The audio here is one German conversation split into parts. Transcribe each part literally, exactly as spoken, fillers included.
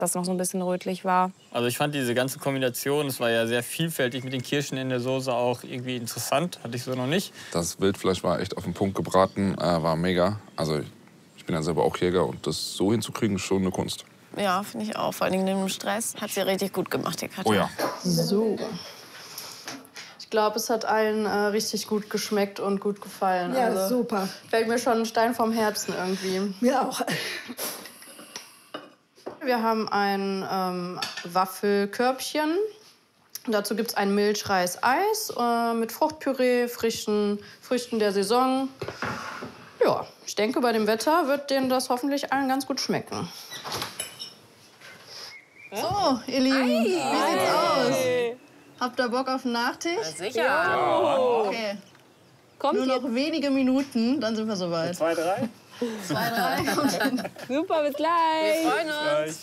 das noch so ein bisschen rötlich war. Also ich fand diese ganze Kombination, es war ja sehr vielfältig mit den Kirschen in der Soße, auch irgendwie interessant. Hatte ich so noch nicht. Das Wildfleisch war echt auf den Punkt gebraten, äh, war mega. Also ich bin ja selber auch Jäger und das so hinzukriegen, ist schon eine Kunst. Ja, finde ich auch. Vor allem neben dem Stress hat sie richtig gut gemacht, die Katja. Oh ja. So. Ich glaube, es hat allen äh, richtig gut geschmeckt und gut gefallen. Ja, also, super. Fällt mir schon ein Stein vom Herzen irgendwie. Mir auch. Wir haben ein ähm, Waffelkörbchen. Dazu gibt es ein Milchreis-Eis äh, mit Fruchtpüree, frischen Früchten der Saison. Ja, ich denke, bei dem Wetter wird denen das hoffentlich allen ganz gut schmecken. So, ihr Lieben, wie sieht's aus? Habt ihr Bock auf einen Nachtisch? Ja, sicher. Ja. Okay. Kommt Nur noch wenige Minuten, dann sind wir soweit. Zwei, drei. Zwei, drei. Super, bis gleich. Wir freuen uns. Gleich.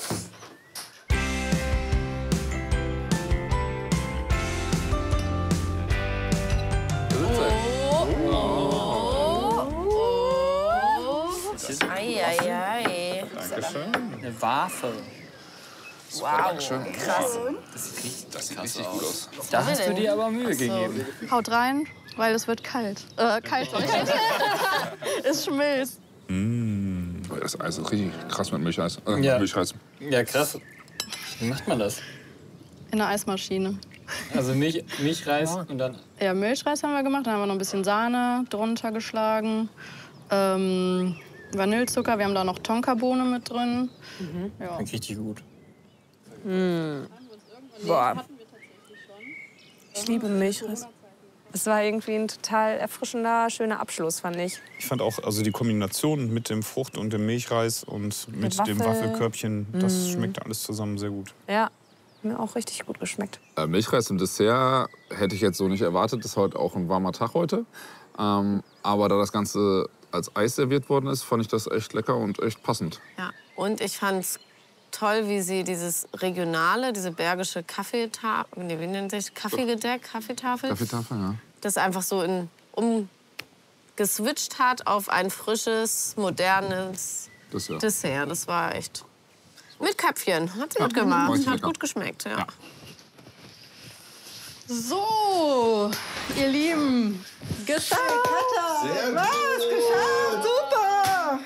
Eieiei. Dankeschön. Eine Wafel. Wow, krass. Das sieht richtig, das sieht richtig gut aus. Da hast du dir aber Mühe gegeben. Haut rein, weil es wird kalt. Äh, kalt. Es schmilzt. Mm. Das Eis ist richtig krass mit Milcheis. Äh, Ja. Milchreis. Ja, krass. Wie macht man das? In der Eismaschine. Also Milch, Milchreis und dann... Ja, Milchreis haben wir gemacht. Dann haben wir noch ein bisschen Sahne drunter geschlagen. Ähm, Vanillezucker. Wir haben da noch Tonkabohne mit drin. Mhm. Ja. Richtig gut. Mm. Boah. Ich liebe Milchreis. Es war irgendwie ein total erfrischender, schöner Abschluss, fand ich. Ich fand auch also die Kombination mit dem Frucht- und dem Milchreis und mit, Mit dem Waffel. Waffelkörbchen, das Mm. schmeckte alles zusammen sehr gut. Ja, mir auch richtig gut geschmeckt. Äh, Milchreis im Dessert hätte ich jetzt so nicht erwartet. Das ist heute auch ein warmer Tag heute. Ähm, aber da das Ganze als Eis serviert worden ist, fand ich das echt lecker und echt passend. Ja. Und ich fand's toll, wie sie dieses regionale, diese bergische Kaffeetafel, nee, wie nennt sich Kaffeegedeck, Kaffeetafel, Kaffeetafel, ja. das einfach so in, umgeswitcht hat auf ein frisches, modernes Dessert. Dessert. Das war echt mit Köpfchen. Hat sie Ja, gut gemacht. richtig Hat lecker. gut geschmeckt, ja. Ja. So, ihr Lieben. Geschafft! Sehr gut. Was? Geschafft! Super!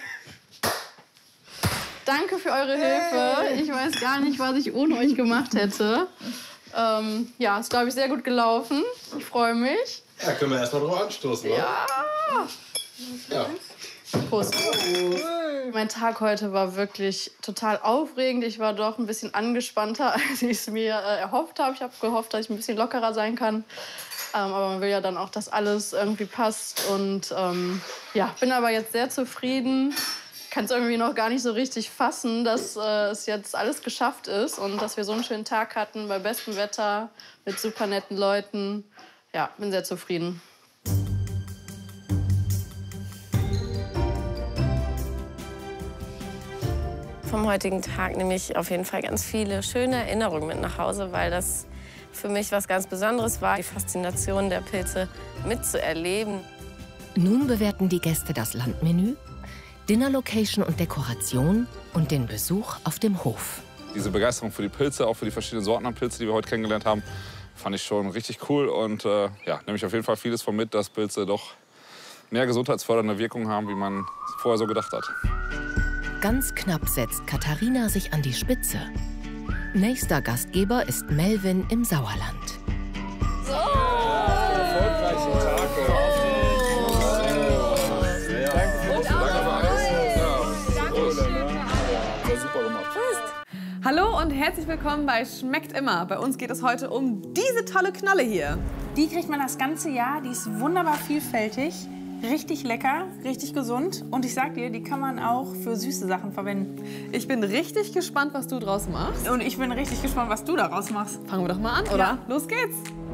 Danke für eure Hilfe. Ich weiß gar nicht, was ich ohne euch gemacht hätte. Ähm, ja, ist, glaube ich, sehr gut gelaufen. Ich freue mich. Ja, können wir erst mal drauf anstoßen, wa? Ja. Ja. Prost. Mein Tag heute war wirklich total aufregend. Ich war doch ein bisschen angespannter, als ich es mir äh, erhofft habe. Ich habe gehofft, dass ich ein bisschen lockerer sein kann. Ähm, aber man will ja dann auch, dass alles irgendwie passt. Und ähm, ja, bin aber jetzt sehr zufrieden. Kann es irgendwie noch gar nicht so richtig fassen, dass äh, es jetzt alles geschafft ist und dass wir so einen schönen Tag hatten bei bestem Wetter mit super netten Leuten. Ja, bin sehr zufrieden. Vom heutigen Tag nehme ich auf jeden Fall ganz viele schöne Erinnerungen mit nach Hause, weil das für mich was ganz Besonderes war, die Faszination der Pilze mitzuerleben. Nun bewerten die Gäste das Landmenü, Dinnerlocation und Dekoration und den Besuch auf dem Hof. Diese Begeisterung für die Pilze, auch für die verschiedenen Sorten an Pilze, die wir heute kennengelernt haben, fand ich schon richtig cool. Und äh, ja, nehme ich auf jeden Fall vieles von mit, dass Pilze doch mehr gesundheitsfördernde Wirkung haben, wie man vorher so gedacht hat. Ganz knapp setzt Katharina sich an die Spitze. Nächster Gastgeber ist Melvin im Sauerland. So. Erfolgreichen Tag. Sehr. Danke für alles. Ja, super gemacht. Hallo und herzlich willkommen bei Schmeckt immer. Bei uns geht es heute um diese tolle Knolle hier. Die kriegt man das ganze Jahr. Die ist wunderbar vielfältig. Richtig lecker, richtig gesund. Und ich sag dir, die kann man auch für süße Sachen verwenden. Ich bin richtig gespannt, was du draus machst. Und ich bin richtig gespannt, was du daraus machst. Fangen wir doch mal an, oder? Ja. Los geht's!